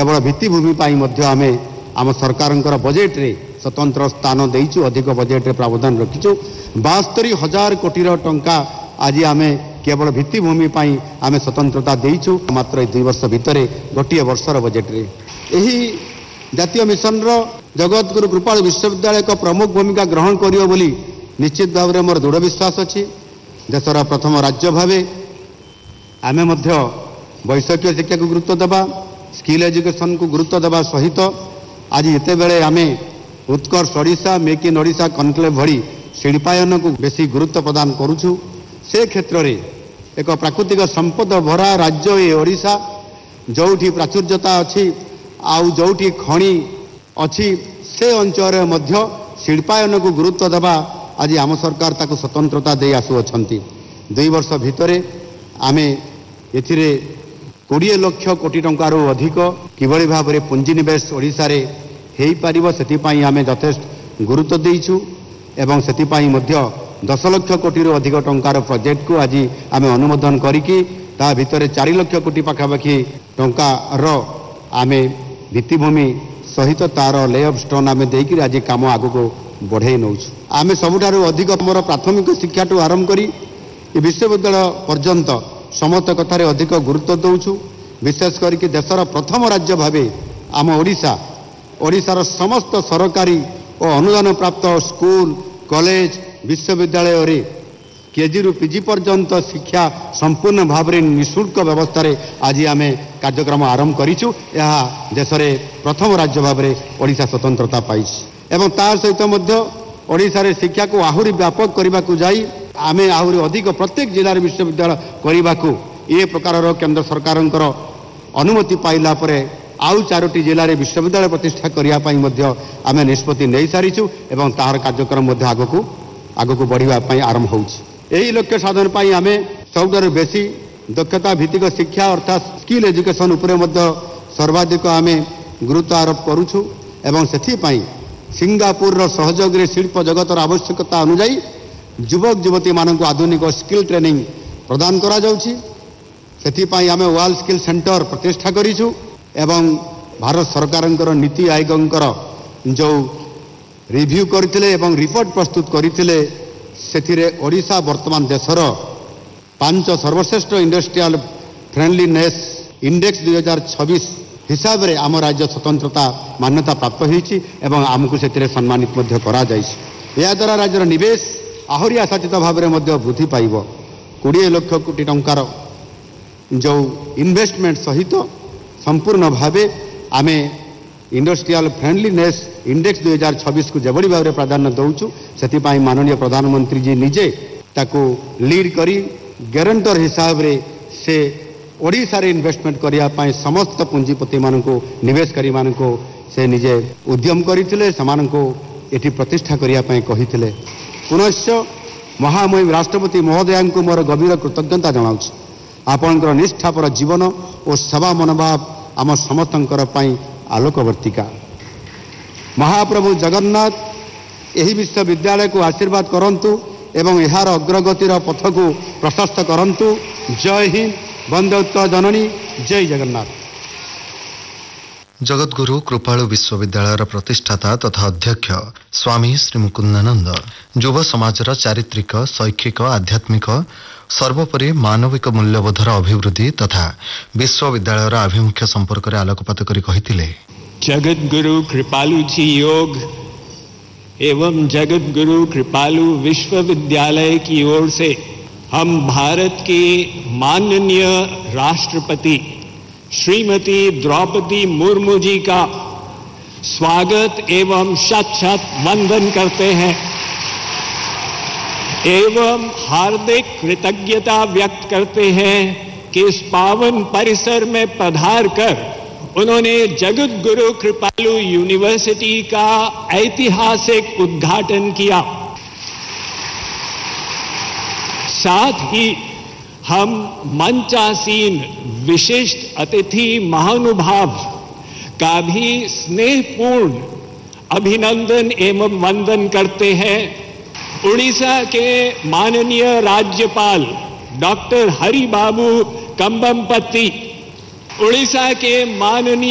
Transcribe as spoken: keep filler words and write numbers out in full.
केवल भित्तिभूमि आम आम सरकार बजेट रे स्वतंत्र स्थान देचु अधिक बजेट रे प्रावधान रखीचु बास्तरी हजार कोटी टंका आज आम केवल भित्तिभूमि आम स्वतंत्रता देचु मात्र दुई वर्ष भितर गोटे वर्षर बजेट रे यही जातीय मिशन जगतगुरु कृपालु विश्वविद्यालय एक प्रमुख भूमिका ग्रहण करियो बोली निश्चित भाव में मोर दृढ़ विश्वास अच्छी देशर प्रथम राज्य भावे आमे मध्य वैषयिक शिक्षा को गुरुत्व देवा स्किल एजुकेशन को गुरुत्व देवा सहित आज एते बेले आमे उत्कर्ष Odisha make in Odisha conclave भली शिल्पायन को बेसी गुरुत्व प्रदान करुछु से क्षेत्र में एक प्राकृतिक संपद भरा राज्य ये ओडिशा जोठी प्राचुर्यता अच्छी आउ जोठी खणी अच्छी से अंचल मध्य शिल्पायन को गुरुत्व देवा आज आम सरकार ताको स्वतंत्रता दे आसुअछंती दुई वर्ष भितर आमे एथिरे कोड़े लक्ष कोटी टंकार अधिक किभली भाव में पुंजीनिवेश ओडिशा रे हेई पारिबो सेतिपाई आमे यथेष्ट गुरुत्व देइछु एवं सेतिपाई मध्य दस लक्ष कोटी अधिक टंकार प्रोजेक्ट को आज आमे अनुमोदन करिकी ता भितर चार लक्ष कोटी पाखापाखि टंकार आमे भित्तिभूमि सहित तार लेअप स्टोन आमे देकी आज काम आगु को बढ़े नौछु आमे सबुठारु अधिक मोर प्राथमिक शिक्षा टू आरंभ करी विश्वविद्यालय पर्यंत समस्त कथार अधिक गुरुत्व दौछु विशेष करके देशर प्रथम राज्य भावे आम ओडिशा ओडिशार समस्त सरकारी और अनुदान प्राप्त स्कूल कॉलेज विश्वविद्यालय रे केजी रु पीजी पर्यंत शिक्षा संपूर्ण भाव में निःशुल्क व्यवस्था रे आज आम कार्यक्रम आरंभ करिछु यह देश में प्रथम राज्य भाव में ओडिशा स्वतंत्रता पाई एवं तार सहित मध्य ओडिशा रे शिक्षा को आहुरी व्यापक करने को जाई आमे आहुरी अधिक प्रत्येक जिले विश्वविद्यालय करने को ये प्रकार केंद्र सरकार अनुमति पाइला परे आउ चारोटी जिले में विश्वविद्यालय प्रतिष्ठा करने आम निष्पत्ति नहीं सारीचु एवं तार कार्यक्रम आगक आगक बढ़ापी आरंभ होगी लक्ष्य साधन पर आम सबुठारु बेसी दक्षता भित्तिक शिक्षा अर्थात स्किल एजुकेशन उपरे सर्वाधिक आम गुरुत्व आरोप करुछु एवं सेथिपाई सिंगापुर सहयोग रे शिल्प जगतर आवश्यकता अनुजाई युवक युवती मानक आधुनिक स्किल ट्रेनिंग प्रदान करा जाउछि सेथिपाई आमे वर्ल्ड स्किल सेंटर प्रतिष्ठा करिछु एवं भारत सरकारंकर नीति आयोगंकर जो रिव्यू करथिले एवं रिपोर्ट प्रस्तुत करथिले सेथिरे ओडिशा वर्तमान देशर पांच सर्वश्रेष्ठ इंडस्ट्रियल फ्रेंडलीनेस इंडेक्स दुई हजार छब्बीस हिसाब रे आम राज्य स्वतंत्रता मान्यता प्राप्त होईछि एवं आमको सेतिरे सम्मानित मध्य करा जाइछि या द्वारा राज्यर निवेश आहुरी आशातीत भाव में मध्य वृद्धि पाइब कोड़े लक्ष कोटी टंकार जो इन्वेस्टमेंट सहित संपूर्ण भावे आमे इंडस्ट्रियल फ्रेंडलीनेस इंडेक्स दुई हजार छब्बीस को जेभली भाव में प्राधान्य दौचु से माननीय प्रधानमंत्री जी निजे ताको लीड करी ग्यारंटर हिसाब रे से ओडिशा रे इन्वेस्टमेंट करने समस्त पुंजीपति मानक निवेशकारी मानक से निजे उद्यम करथिले समानको एठी प्रतिष्ठा करने कहिथिले पुनश्च महामहिम राष्ट्रपति महोदया को मोर गभीर कृतज्ञता जनाऊँ आपणकर निष्ठापर जीवन और सेवा मनोभाव आम समस्तंकर पई आलोकवर्तिका महाप्रभु जगन्नाथ यही विश्वविद्यालय को आशीर्वाद करंतु एवं यार अग्रगतिर पथ को प्रशस्त करंतु जय हिंद वंदे उत्कल जननी जय जगन्नाथ। जगतगुरु कृपालु विश्वविद्यालय प्रतिष्ठाता तथा अध्यक्ष स्वामी श्री मुकुंदानंद युव समाजर चारित्रिक शैक्षिक आध्यात्मिक सर्वोपरि मानविक मूल्यबोधर अभिवृद्धि तथा विश्वविद्यालयर आभिमुख्य संपर्क में आलोकपात करी कहिथिले जगतगुरु कृपालु जी योग एवं जगतगुरु कृपालु विश्वविद्यालय की ओर से हम भारत के माननीय राष्ट्रपति श्रीमती द्रौपदी मुर्मू जी का स्वागत एवं शत शत वंदन करते हैं एवं हार्दिक कृतज्ञता व्यक्त करते हैं कि इस पावन परिसर में पधार कर उन्होंने जगत गुरु कृपालु यूनिवर्सिटी का ऐतिहासिक उद्घाटन किया। साथ ही हम मंचासीन विशिष्ट अतिथि महानुभाव का भी स्नेहपूर्ण अभिनंदन एवं वंदन करते हैं। उड़ीसा के माननीय राज्यपाल डॉक्टर हरि बाबू कंबमपति, उड़ीसा के माननीय